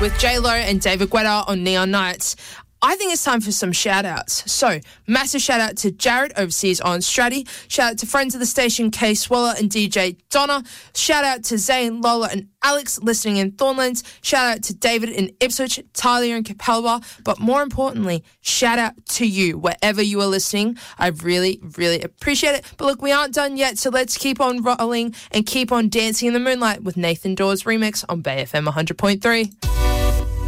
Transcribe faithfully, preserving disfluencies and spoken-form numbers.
with J-Lo and David Guetta on Neon Nights. I think it's time for some shout-outs. So, massive shout-out to Jared overseas on Stratty. Shout-out to friends of the station, Kay Swaller and D J Donna. Shout-out to Zane, Lola and Alex listening in Thornlands. Shout-out to David in Ipswich, Talia in Capalba. But more importantly, shout-out to you, wherever you are listening. I really, really appreciate it. But look, we aren't done yet, so let's keep on rolling and keep on dancing in the moonlight with Nathan Dawes' remix on Bay F M one hundred point three.